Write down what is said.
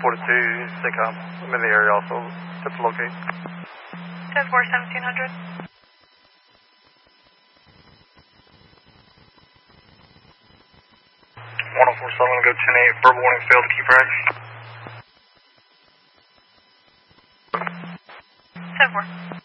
SYNCOM. I'm in the area also. Just locate. 10-4, 1700. 1047, go 10-8. Verbal warning failed. Keep right. 10-4.